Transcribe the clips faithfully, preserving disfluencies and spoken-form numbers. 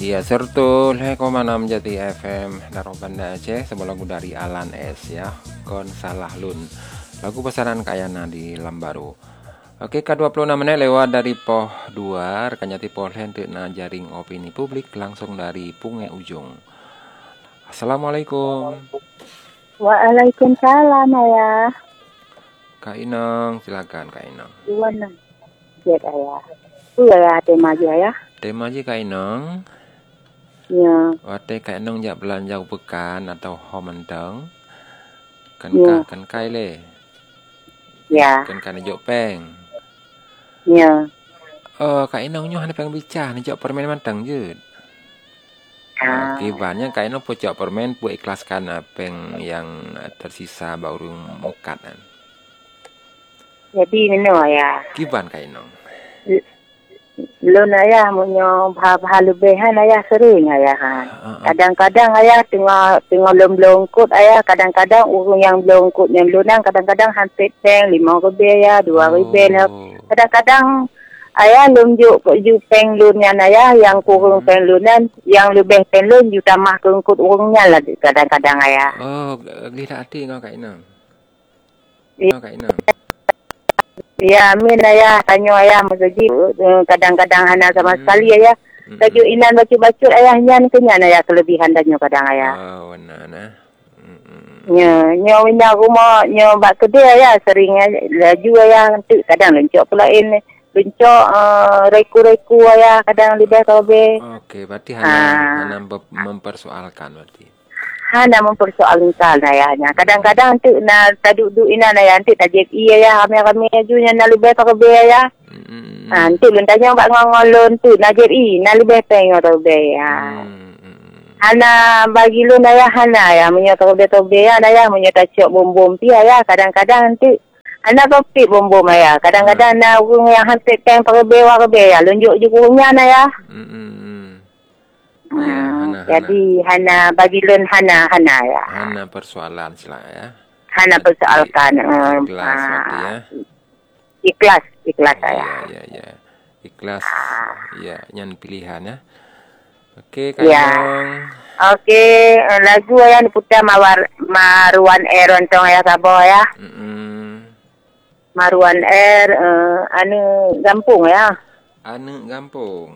Iya, sertul. Hai koma enam Jati F M Naro Banda Aceh. Sebuah lagu dari Alan S ya. Kon Salah Lun. Lagu pesanan Kayana di Lambaru. Oke, K dua puluh enam menit lewat dari Poh dua. Rekan Jati Polhen na jaring opini publik langsung dari Punge Ujung. Assalamualaikum. Waalaikumsalam ayah. Kak Inong, silakan Kak Inong. Gimana? Jet ayah. Tu ayah tema aja ya. Tema aja Kak Inong. Ya. Wate Kak Inong jak belanja pekan atau homendeng. Kan Ya. ka kan kai le. Ya. Kan kan jok peng. Ya. Oh, Kak Inong nyoh ada peng bicah ni jok permen mantang je. Ah. Akibatnya Kak Inong pojok permen pu ikhlaskan peng yang tersisa baru mukat kan. Jadi ini ayah. Kiban Kak Inong. Lun ayah munyo bah-bah lebihan ayah sering ayah kan. Kadang-kadang ayah tengah tengah lom-longkut ayah, kadang-kadang urung yang longkut yang lunang kadang-kadang hampir peng lima ribu ayah, dua ribu ayah. Kadang-kadang ayah lumjuk ju peng lunan ayah yang kurung hmm. peng lunan, yang lebih peng lun ju tambah kengkut urungnya lah kadang-kadang ayah. Oh, lihat hati ngau Kak Inong. Ngau Kak Inong. Ya, amin ayah, tanya ayah maksudnya kadang-kadang hana sama Hmm. sekali ayah. Hmm. Baju inan baca-baca ayahnya kenyan ayah kelebihan dan kadang ayah. Oh, benar nah. Hmm. Nya, nya wina rumah, nya bak kedai ayah sering laju ayah nanti kadang lencok pula ini. Lencok uh, reku-reku ayah kadang lidah kabe. Oke, berarti hanya Ah. hanya mempersoalkan berarti. Hana mempersoalkan ayahnya. Kadang-kadang tu na taduk-duk ina ayah nanti tajik iya ya kami-kami ajunya na lebih kabe ayah. Hmm. Ah, nanti lun tanya bak ngolon tu najir i na lebih peng atau be ya. Hmm. Hana bagi lun ayah hana ya menyo kabe kabe ya ayah menyo tacok bom-bom pi ayah kadang-kadang nanti hana kopi bom-bom ayah. Kadang-kadang na urung yang hampir peng kabe wa kabe ya lunjuk je urungnya ayah. Hmm. Hmm. Ya, hana, Jadi hana bagi lun hana hana ya. hana persoalan sila ya. Hana persoalkan um, Ikhlas berarti ya. Ikhlas, ikhlas saya. Iya, iya, iya. Ikhlas. Iya, nyan pilihan ya. Oke, Kak Ya. Inong. Oke, lagu yang diputar Mawar Maruan Air untuk ayah Sabo ya. Mm-mm. Maruan Air uh, anu Gampung ya. Anu Gampung.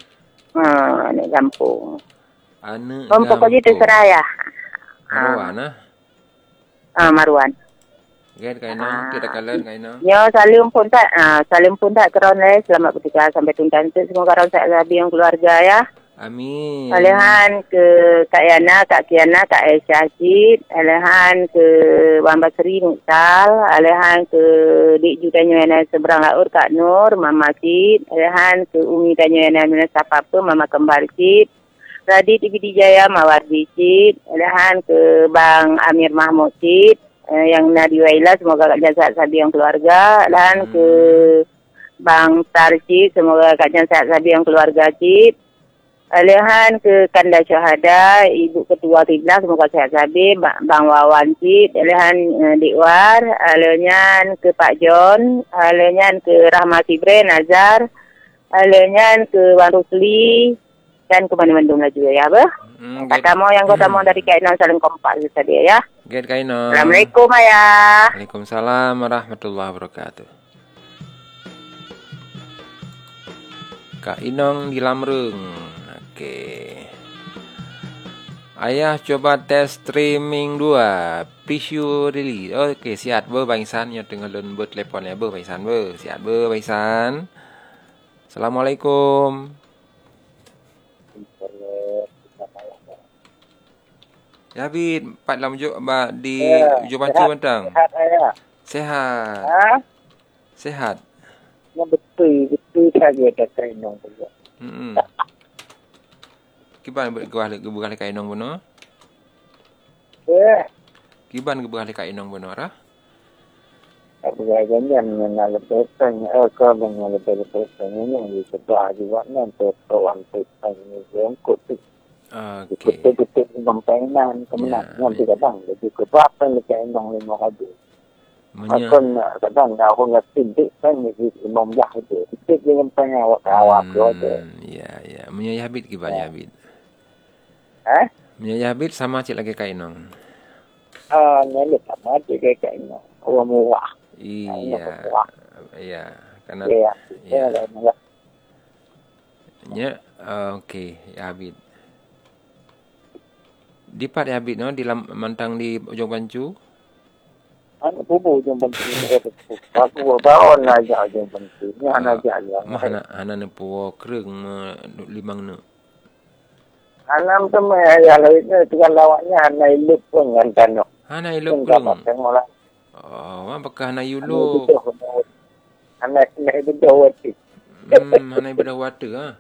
Hmm, anu Gampung. Anu Om pokoknya terserah ya. Maruan ah. Ah, Maruan. Get Kak Inong, tidak kalian Kak Inong. Ya, salim pun tak, ah, salim pun tak keron le selamat bertugas sampai tuntas. Semoga karon saya sabi yang keluarga ya. Amin. Alahan ke Kak Yana, Kak Kiana, Kak Aisyah Cid. Alahan ke Wan Basri Muksal. Alahan ke Dik Ju Tanyana Seberang Laut, Kak Nur, Mama Cid. Alahan ke Umi Tanyana Minasa Papa, Mama Kembar Cid. Radit Ibi Jaya, Mawardi Cid. Alahan ke Bang Amir Mahmud Cid. Eh, yang Nadi Waila, semoga Kak Jangan sabi yang keluarga. Alahan Hmm. ke Bang Tar Cid, semoga Kak Jangan sabi yang keluarga Cid. Alahan ke Kanda Syahada, Ibu Ketua Kiblah, semoga sehat sabi, Bang Wawan Cid, alahan uh, Dikwar, alahan ke Pak John, alahan ke Rahmat Ibre, Nazar, alahan ke Wan Rusli, dan ke Bandung lah juga ya, bah. Hmm, Kata mau yang kota mau dari Kainan saling kompak tadi ya. Get Kak Inong. Assalamualaikum ayah. Waalaikumsalam warahmatullahi wabarakatuh. Kak Inong di Lamrung. Oke. Ayah coba tes streaming dua. Preview release. Oke, siap ber Baisan yang tengah lun ber telefon ya ber Baisan ber. Siap ber Baisan. Assalamualaikum. Ya Bid, empat dalam juk di Ya, ujung pancu bentang. Sehat ayah. Sehat. Ha? Sehat. Ya betul, betul saja ada Kainan juga. Hmm. Kiban bergah bergah Kak Inong bono? Ya. Kiban bergah Kak Inong bono ra? Aku jangan mengenal petang, aku mengenal petang ini yang disebut juga nanti kawan petang ini yang kutu. Okey. Kutu-kutu bangpainan kemenang nanti kadang jadi keberapa lekai nong lima ribu. Menya. Akan kadang aku ngerti kan ni imam jah itu. Itu dengan tanya awak awak tu ada. Ya, ya. Menya habit ki ba habit. Eh? Menya habit sama cik lagi kai nong. Ah, ni sama je kayak ini. Orang murah. Iya. Iya, karena Ya. ya. Ya. Nya okey, ya habit. Di part ya habit no di lam, mantang di ujung bancu. Anak bubu ujung bantu. Aku bawa aja ujung bantu. Ni anak aja yang. Mah anak anak ne puo kreung limang ne. Anam tu mah ya lain tu dengan lawaknya anak iluk pun dengan tanok. Hana iluk kreung. Tengok lah. Oh, mah bekah hana iluk. Anak anak itu jawat. Hmm, hana ibadah wata ah.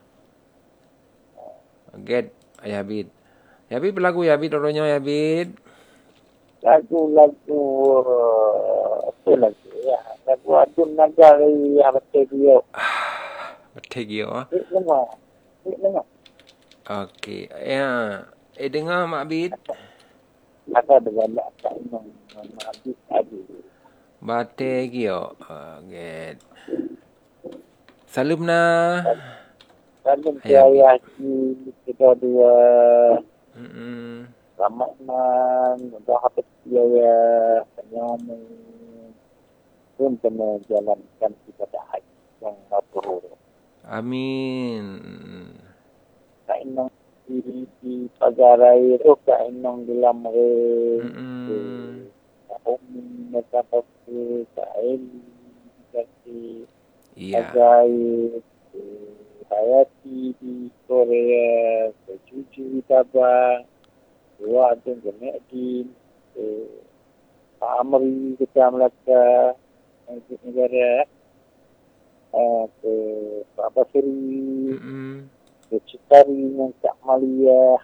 Get ya habit. Ya habit berlagu ya habit oronya ya habit. Lagu-lagu apa lagi ya? Lagu Adun Nagari ya betul dia. Betul dia ah. Ini dengar. Ini dengar. Okey. Ya. Eh dengar Mak Abid. Ada dengan tak memang habis tadi. Bate gio. Okey. Salumna. Salam saya kita dua. Hmm. Ramadan, mudah habis dia ya, senyum pun kena jalankan ibadah haji yang mabrur. Amin. Kainong di di pagarai tu kainong di lamre. Hmm. Om mereka pasti kain kasi. Iya. Pagarai hayati di Korea, kecuci tabah. Dua ada jenis di Pak Amri kita Melaka negara ke Pak Basri ke Citari yang Cak Malia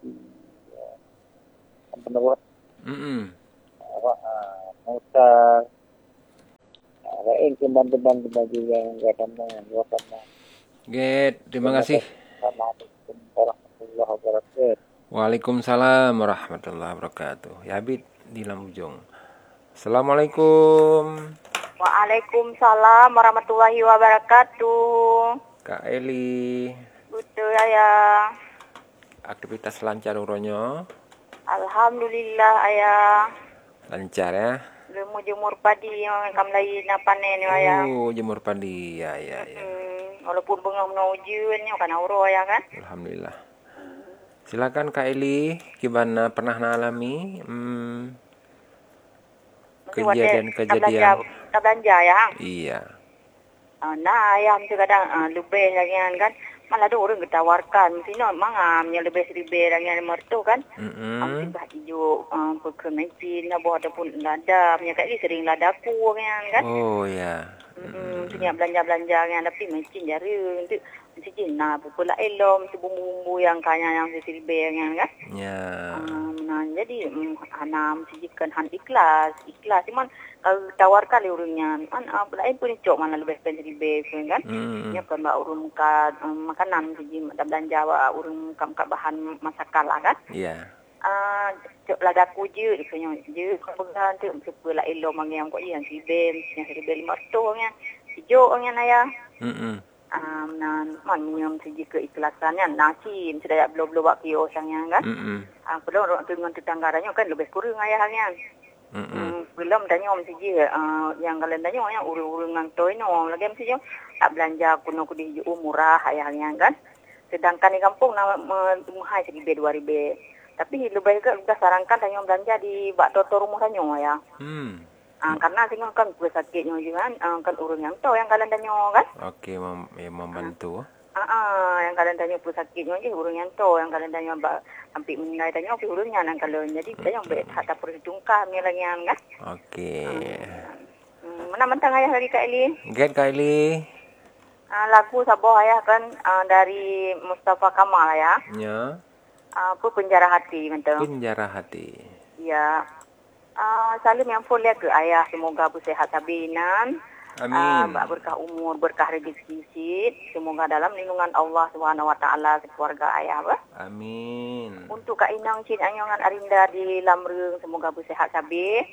apa nama awak Musa lain ke bantu-bantu bagi yang enggak sama dua sama. Get, terima kasih. Assalamualaikum warahmatullahi wabarakatuh. Waalaikumsalam warahmatullahi wabarakatuh. Ya habit di Lamujong. Assalamualaikum. Waalaikumsalam warahmatullahi wabarakatuh. Kak Eli. Betul ya. Aktivitas lancar uronyo? Alhamdulillah ayah. Lancar ya. Lemu jemur padi yang kam lain panen ayah. Oh, jemur padi. Ya ya ya. Hmm, walaupun bengah menujuan kan auro ya kan. Alhamdulillah. Silakan Kak Eli, gimana pernah mengalami hmm, kejadian-kejadian? Tak belanja ya. Iya. Nah, ayam tu kadang uh, lebih lagi kan. Malah ada orang ketawarkan. Mesti no, mangamnya lebih seribu lagi mertu kan. Mm-hmm. Mesti bah hijau, perkenaikan, nak ataupun lada. Punya Kak Eli sering ladaku kan. Oh ya. Hmm, punya belanja-belanja kan. Tapi mesti jari untuk mesti jenak pula elom, mesti bumbu-bumbu yang kaya yang seribu kan. Ya. Um, nah, jadi um, anak mesti jikan han ikhlas. Ikhlas. Cuman kalau tawarkan le urungnya. Man, uh, lain pun cok mana lebih pen seribu kan. Hmm. Nya kan ba urung ka um, makanan mesti dak belanja wa urung kam ka bahan masakan lah kan. Iya. Ah, cok ladaku je ikannya je kebetulan tu mesti pula elom mangiam ko yang seribu, yang seribu lima ratus nya. Hijau nya naya. Hmm. Um, nah, man minum segi keikhlasannya nasi sedaya belum-belum buat kios yang kan. Hmm. Ah, belum orang dengan tetanggaranya kan lebih kurang ayahnya. Hmm. Hmm, belum tanya om segi uh, yang kalian tanya yang urung-urungan toy no lagi mesti jo tak belanja kuno kudi murah ayahnya kan. Sedangkan di kampung nama mahal seribu dua ribu. Tapi lebih ke juga sarankan tanya belanja di bak toto rumah tanya ya. Hmm. Ah, karena tengok kan gue sakitnya juga kan, uh, kan urung yang tahu yang kalian tanya kan. Okey, mem ya, membantu. Ah, ah, yang kalian tanya gue sakitnya je urung yang tahu yang kalian tanya ba sampai meninggal tanya okey urungnya nang kalian jadi tanya bet tak tak perlu tungkam ni lagi kan. Okey. Hmm, mana mentang ayah dari Kak Eli? Get Kak Eli. Ah, lagu Sabah ayah kan uh, dari Mustafa Kamal ya. Ya. Ah, apa penjara hati mentang. Penjara hati. Ya. Ah, salam yang full ya ke ayah semoga bersehat sabinan. Amin. Uh, berkah umur, berkah rezeki sikit. Semoga dalam lindungan Allah Subhanahu Wa Taala keluarga ayah bah. Amin. Untuk Kak Inang Cin Anyongan Arinda di Lamrung semoga bersehat sabi.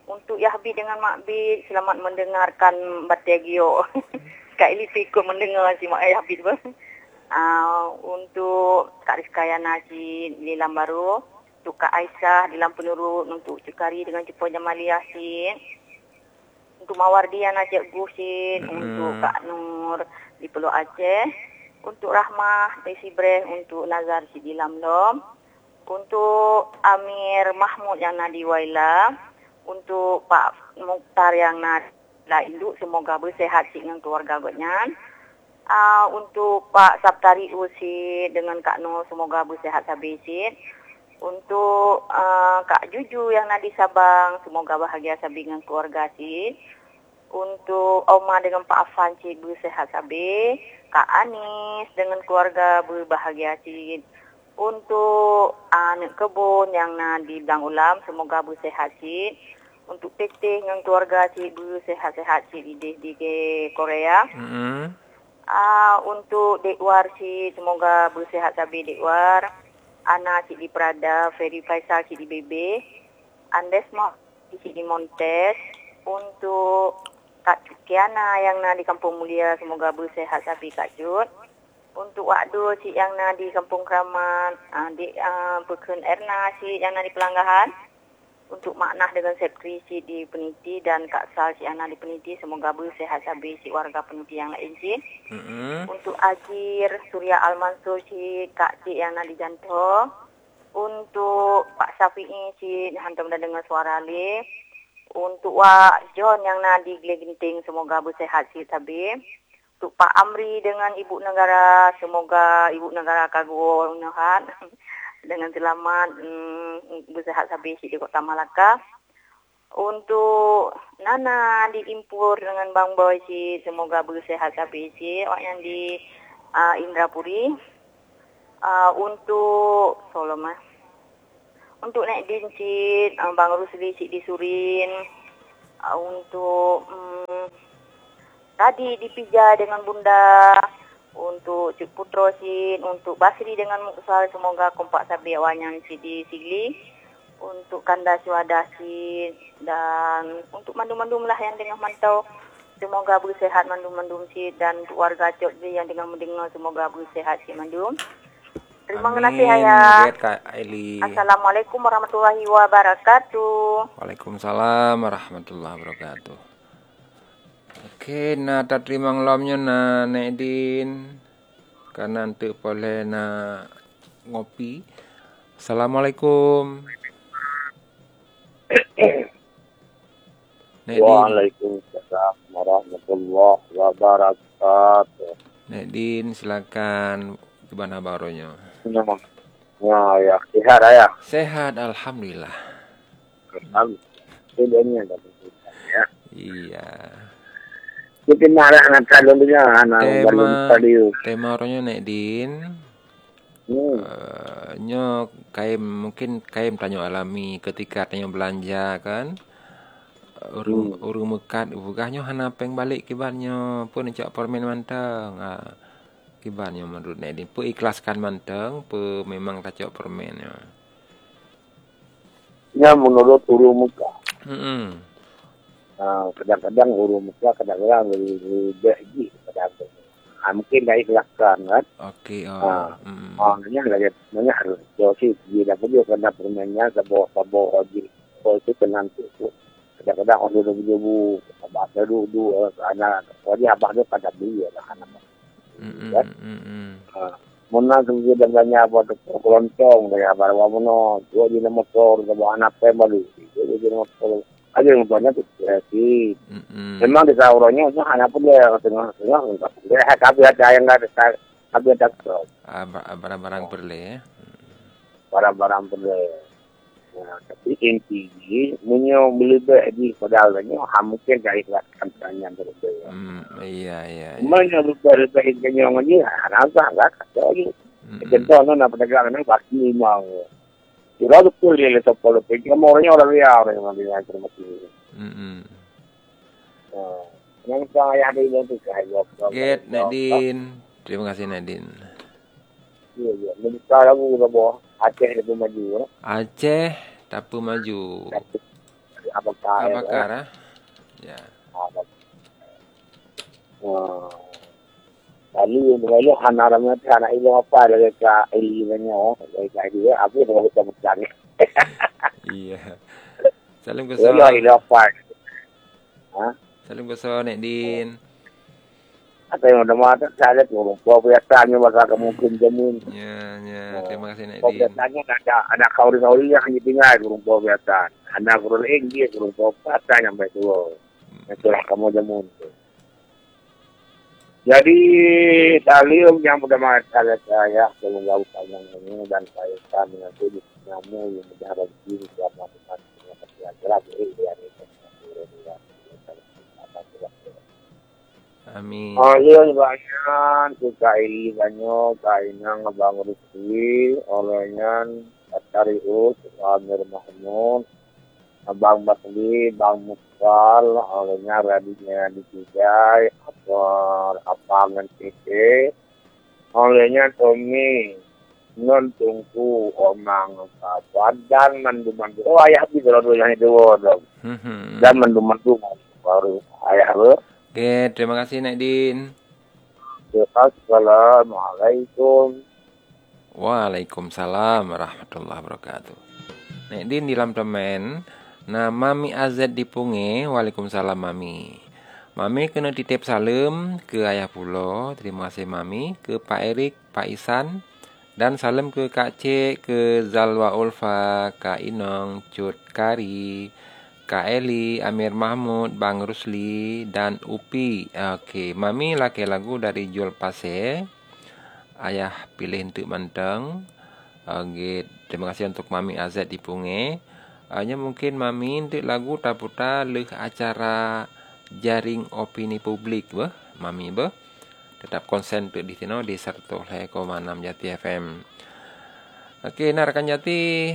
Untuk Yahbi dengan Mak Bid, selamat mendengarkan Bategio. Kak Ili ikut mendengar si Mak Yahbi tu. Uh, untuk Kak Rizkayana si di Lambaru, untuk Kak Aisyah di Lampunurut, untuk Cekari dengan Cepo Jamaliah si, untuk Mawardiana Cikgu si, mm. untuk Kak Nur di Pulau Aceh, untuk Rahmah di Sibreh, untuk Nazar si di Lamlom, untuk Amir Mahmud yang ada di Waila, untuk Pak Mukhtar yang ada di Induk, semoga bersehat si dengan keluarga gotnya. Uh, untuk Pak Sabtari Usi dengan Kak Nur, semoga bersehat sabisit. Untuk uh, Kak Juju yang ada di Sabang, semoga bahagia sabi dengan keluarga si. Untuk Oma dengan Pak Afan si bersehat sabi. Kak Anis dengan keluarga berbahagia si. Untuk anak uh, kebun yang ada di Blang Ulam, semoga bersehat si. Untuk Teteh dengan keluarga si bersehat-sehat si di, di, di Korea. Mm-hmm. Uh, untuk Dekwar si, semoga bersehat sabi Dekwar. Ana si di Prada, Ferry Faisal si di B B. Andesmo si di Montes. Untuk Kak Kiana yang na di Kampung Mulia, semoga bersehat sabi Kak Jud. Untuk Wakdu si yang na di Kampung Kramat, uh, di uh, Bekun Erna si yang na di Pelanggahan. Untuk Maknah dengan Septri si di Peniti dan Kak Sal si Ana di Peniti, semoga bersehat sabi si warga Peniti yang lain si. Mm-hmm. Untuk Ajir Surya Al-Mansur si Kak Cik yang ada di Jantung. Untuk Pak Syafi'i si hantar dah dengar suara Ali. Untuk Wak John yang ada di Glegenting, semoga bersehat si sabi. Untuk Pak Amri dengan Ibu Negara, semoga Ibu Negara kagum unahan dengan selamat mm, bersehat sabi si di Kota Malaka. Untuk Nana di Impur dengan Bang Boy si, semoga bersehat sabi si. Orang yang di uh, Indrapuri. Uh, untuk Solomon. Untuk Nek Din si, uh, Bang Rusli si di Surin. Uh, untuk um, tadi di Pija dengan Bunda. Untuk Cik Putro si, untuk Basri dengan Muksal, semoga kompak sabi awalnya si di Sigli. Untuk Kanda Swadasi dan untuk mandum-mandum lah yang dengan mantau, semoga bersehat mandum-mandum si. Dan untuk warga Cok yang dengan mendengar, semoga bersehat si mandum. Terima kasih ayah. Assalamualaikum warahmatullahi wabarakatuh. Waalaikumsalam warahmatullahi wabarakatuh. Oke, nah tak terima ngelomnya na Nedin. Karena nanti boleh na ngopi. Assalamualaikum. Nedin. Waalaikumsalam warahmatullahi wabarakatuh. Nedin, silakan gimana barunya? Ya, ya, sehat ya. Sehat, alhamdulillah. Alhamdulillah. Ya. Iya. Kita nak nak kalau dia anak tema tema orangnya Nedin. Hmm. Uh, nyo kaim mungkin kaim tanya alami ketika tanya belanja kan. Urung hmm. urung mekat bugahnya hana peng balik kibannya pun cak permen manteng. Ah. Kibannya menurut Nedin pu ikhlaskan manteng pu memang tak cak permennya. Ya menurut urung mekat. Heeh. Uh, kadang-kadang urung mekat, kadang-kadang lebih gaji kadang-kadang. Ah, mungkin dah ikhlaskan kan. Okey. Oh. Ah, mm. ah, nya lagi banyak harus. Jadi dia dah pergi kena permennya sabo sabo lagi. So itu tenang tu. Kadang-kadang orang dulu dulu abah dulu dulu anak wajib abah dia pada beli lah anak. Hmm. Kan? Hmm. Ah, mana tu dia dah banyak apa tu kelontong dari abah wamono, dua di motor bawa anak family. Jadi di motor ada yang banyak tu si. Mm-hmm. Memang di sauronya itu hanya pun dia tengah-tengah untuk dia kabeh ada yang ada kabeh ada ah, barang-barang perle. Barang-barang perle. Nah, tapi intinya menyo beli di padahal-nya mungkin dari ikhlaskan tanya berbeda. Hmm, iya iya. Menyo beli dari kenyang aja rasa enggak lagi. Contohnya nak pedagang ni pasti mau. Kira betul dia letak polo pergi kamu orangnya orang dia orang yang dia terima kasih. Hmm. Nah, yang saya ada itu saya. Get Nedin. Terima kasih Nedin. Iya iya. Jadi sekarang aku udah bawa Aceh lebih maju. Aceh tak maju. Apakah Abakar ah. Ya. Oh. Lalu lalu hanaramnya anak ibu apa dari ka ilmunya dari ka dia apa dia bisa mencari. Iya. Salim ke Lalu ilu apa? Ha? Salim ke Nek Din. Atau yang udah mata saya turun. Kau biasanya bakal mungkin jamin. Ya, ya. Terima kasih Nek Kau Din. biasanya ada ada kauri-kauri yang hanya tinggal turun kau biasa. Anak kurun dia turun kau biasa sampai tua. Itulah kamu jamun. Jadi talium yang mudah masalah saya semoga panjang ini dan saya dengan tujuh namu yang berharap diri selama dengan perjalanan ini dari Amin. Oh iya banyak suka ini banyak kainnya ngebangun rezeki olehnya Tarius Amir Mahmud Abang Basli, Bang Muskal, olehnya Radinya Dijai, Apor, Apangan T T, olehnya Tommy, Non Tungku, Omang, dan Mandu-Mandu. Oh, ayah di dulu yang itu, dong. Dan Mandu-Mandu, baru ayah lo. Oke, terima kasih Nek Din. Assalamualaikum. Waalaikumsalam warahmatullahi wabarakatuh. Nek Din di dalam temen. Nah, Mami Azad di Punge, waalaikumsalam Mami. Mami kena titip salam ke ayah pulo, terima kasih Mami, ke Pak Erik, Pak Isan, dan salam ke Kak Cik, ke Zalwa Ulfa, Kak Inong, Cut Kari, Kak Eli, Amir Mahmud, Bang Rusli, dan Upi. Okey, Mami laki lagu dari Jual Pase. Ayah pilih untuk menteng. Okey, terima kasih untuk Mami Azad di Punge. Hanya mungkin Mami untuk lagu taputa leh acara jaring opini publik bah, Mami bah. Tetap konsen untuk di sini di seratus koma enam Jati F M. Okey, nah rekan Jati.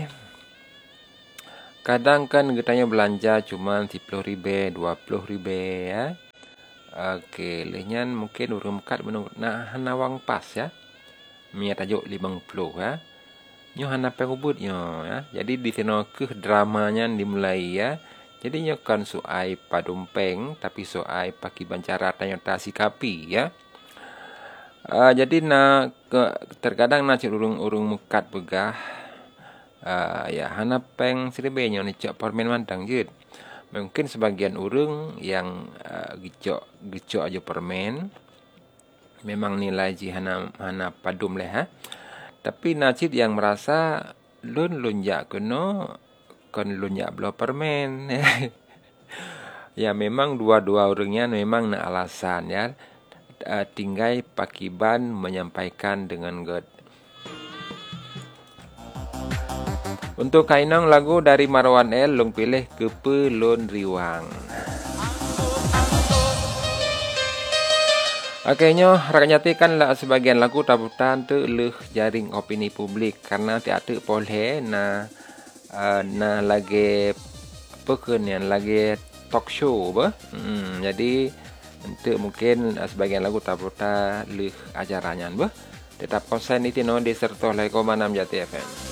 Kadang kan getanya belanja cuma sepuluh ribu, dua puluh ribu ya. Okey, lehnya mungkin urung kat menunggu nah nawang pas ya. Mia tajuk lima puluh ya. Nyo hana pengubut nyo ya. Jadi di sini ke dramanya dimulai ya. Jadi nyo kan soai padumpeng tapi soai paki bancara tanya sikapi ya. Uh, jadi na ke, terkadang na urung-urung mukat begah. Uh, ya hana peng seribe nyo ni cok permen mantang jud. Mungkin sebagian urung yang uh, gicok gicok aja permen. Memang nilai ji hana hana padum leh ha. Tapi Najib yang merasa lun lunjak kena kon lunjak belah permen. Ya memang dua-dua orangnya memang nak alasan ya. Uh, tinggai pakiban menyampaikan dengan god. Untuk kainang lagu dari Marwan L long pilih kepe lon riwang. Okey nyo rakanyati kan lah sebagian lagu tabutan tu leh jaring opini publik karena tiada boleh na uh, na lagi pekenian lagi talk show bah. Hmm, jadi untuk mungkin uh, sebagian lagu tabutan leh acaranya bah. Tetap konsen itu no di seratus koma enam Jati F M.